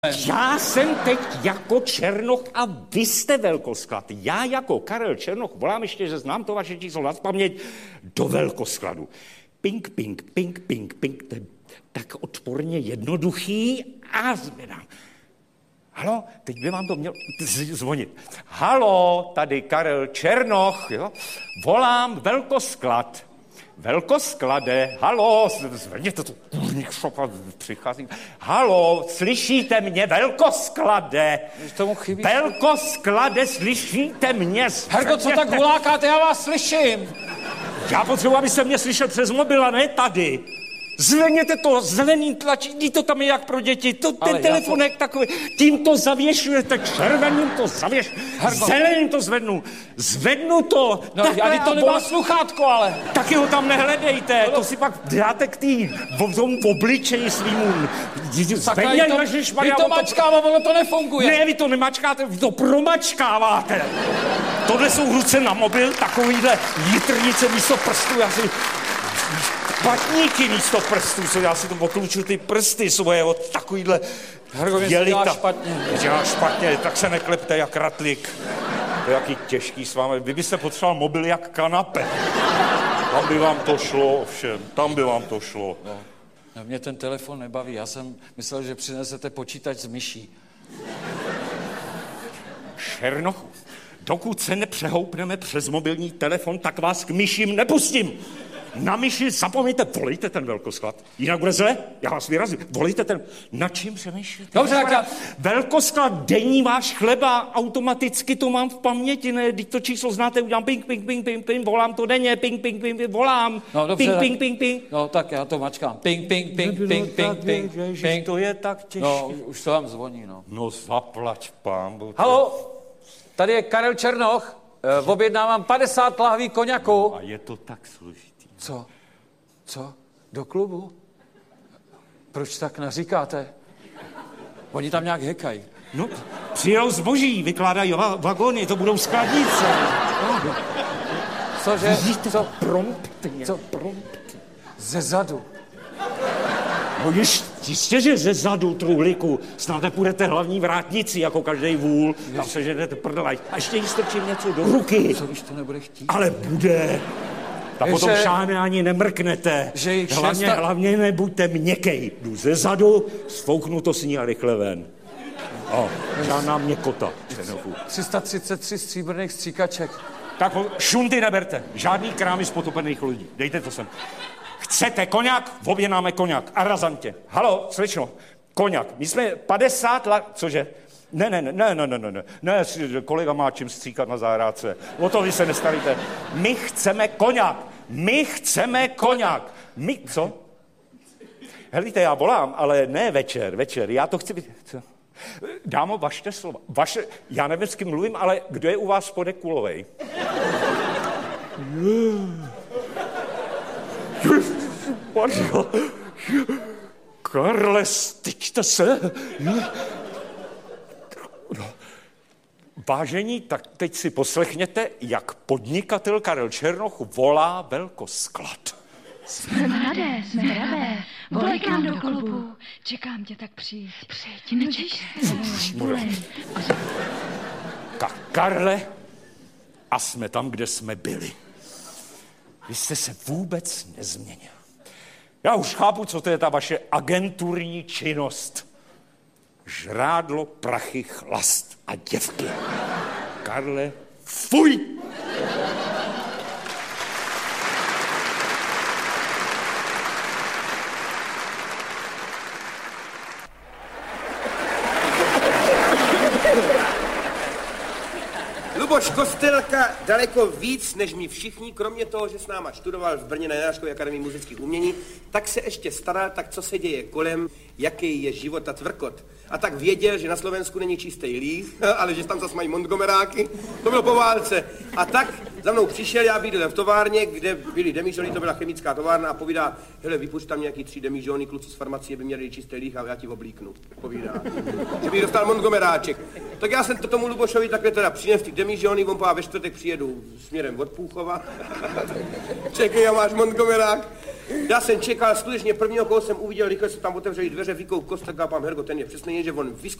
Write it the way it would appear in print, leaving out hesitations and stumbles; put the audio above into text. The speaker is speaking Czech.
Já jsem teď jako Černoch a vy jste velkosklad. Já jako Karel Černoch volám ještě, že znám to vaše číslo na paměť, do velkoskladu. Ping, ping, ping, ping, ping. To je tak odporně jednoduchý a zvedám. Halo, teď by vám to měl zvonit. Halo, tady Karel Černoch, jo? Volám velkosklad. Velkosklade, halo, zvedněte to, kurník šopa, přichází. Halo, slyšíte mě, velkosklade? Tomu chybí. Velkosklade, slyšíte mě? Herko, co tak volákáte, já vás slyším. Já potřebuji, abyste mě slyšel přes mobil a ne tady. Zvedněte to, zelený tlačítko, to tam je jak pro děti, ten telefonek takový, tím to zavěšujete, červeným to zeleným to zvednu to. No, já to nemá sluchátko, ale. Taky ho tam nehledejte, to si pak dáte k tomu obličeji svýmu. Vy to mačkáme, ono to nefunguje. Ne, vy to nemačkáte, vy to promačkáváte. Tohle jsou ruce na mobil, takovýhle jitrnice místo prstů, já si... Patníky místo prstů, co já si to okluču ty prsty svoje od takovýhle dělá špatně. Dělá špatně, tak se neklepte jak ratlík. To je jaký těžký s vámi. Vy byste potřeboval mobil jak kanape. Tam by vám to šlo, ovšem. Tam by vám to šlo. No, mě ten telefon nebaví. Já jsem myslel, že přinesete počítač s myší. Černochu, dokud se nepřehoupneme přes mobilní telefon, tak vás k myším nepustím. Na myši zapomeňte, volejte ten velkosklad. Jinak bude zle, já vás vyrazím. Volejte ten, nad čím přemýšlíte? Dobře, tak já... Velkosklad, denní váš chleba, automaticky to mám v paměti, ne? Když to číslo znáte, udělám ping, ping, ping, ping, ping, volám to denně, ping, ping, ping, ping, volám. No, dobře, ping, ping, ping, ping. No, tak já to mačkám. Ping, ping, ping, ping, ping, ping, ping. To je tak těžké. No, už to vám zvoní, no. No, zaplať pán. Halo, tady je Karel Černoch, objednávám 50 lahví koněku. A je to tak složitý. Co? Do klubu? Proč tak naříkáte? Oni tam nějak hekají. No, přijel zboží, vykládají vagony, to budou skladnice. No. Cože? Vidíte, co? Promptně. Ze zadu. No jistě, že ze zadu, truhlíku, snad nepůjdete hlavní vrátnici, jako každej vůl, tam se ženete prdelaj. A ještě jí strčím něco do ruky. Co když to nebude chtít? Ale bude. A potom šáhne ani nemrknete. Hlavně nebuďte měkkej. Jdu ze zadu, sfouknu to s ní a rychle ven. Žádná měkota. 333 stříbrných stříkaček. Tak šunty neberte. Žádný krámy z potopených lidí. Dejte to sem. Chcete koněk? Objednáme koněk. A razantě. Halo, slečno. Koněk. My jsme 50 Cože? Ne, kolega má čím stříkat na zahrádce. O to vy se nestavíte. My chceme koněk. Co? Helejte, já volám, ale ne večer. Já to chci... Co? Dámo, vašte slova. Já nevím, s kým mluvím, ale kdo je u vás spodek kulovej? Karle, styďte se. Vážení, tak teď si poslechněte, jak podnikatel Karel Černoch volá velkosklad. Jsme mladé. Volej k nám do klubu. Čekám tě, tak přijď. Nečeš se. Karle, a jsme tam, kde jsme byli. Vy jste se vůbec nezměnil. Já už chápu, co to je ta vaše agenturní činnost. Žrádlo, prachy, chlast a děvky. Karle, fuj! Luboš Kostelka daleko víc, než my všichni, kromě toho, že s náma študoval v Brně na Janáčkově akademii muzických umění, tak se ještě staral, tak co se děje kolem, jaký je život a tvrkot. A tak věděl, že na Slovensku není čistý líh, ale že tam zase mají Montgomeráky, to bylo po válce. A tak za mnou přišel, já bydlel v továrně, kde byly demižony, to byla chemická továrna a povídá, hele, vypušť tam nějaký 3 demižony, kluci z farmacie by měli čistý líh a já ti oblíknu, povídá. Že bych dostal Montgomeráček. Tak já jsem to tomu Lubošovi takhle teda přinesl ty demižony, on ve čtvrtek přijedu směrem od Půchova. Čekej, já máš Montgomerák. Já jsem čekal skutečně prvního, koho jsem uviděl, rychle se tam otevřeli dveře, vykou Kostek a pán Hergo, ten je přesně, že on